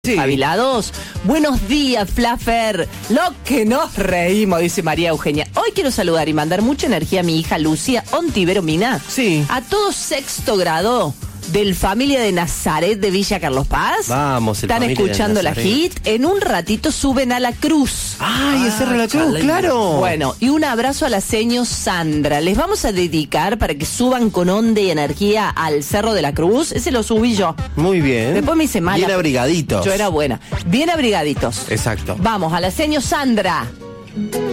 Sí. Espabilados. Buenos días, Flaffer. Lo que nos reímos, dice María Eugenia. Hoy quiero saludar y mandar mucha energía a mi hija Lucia Ontivero Mina. Sí. A todo sexto grado del Familia de Nazaret de Villa Carlos Paz. Vamos, están escuchando la hit. En un ratito suben a la cruz. ¡Ay, el Cerro de la Cruz, claro! Bueno, y un abrazo a la seño Sandra. Les vamos a dedicar para que suban con onda y energía al Cerro de la Cruz. Ese lo subí yo. Muy bien. Después me hice mala. Bien abrigaditos. Yo era buena. Bien abrigaditos. Exacto. Vamos, a la seño Sandra.